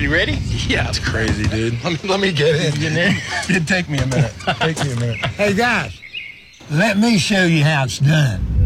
You ready? Yeah. It's crazy, dude. Let me get in. Get in there? It'd take me a minute. Hey, guys, let me show you how it's done.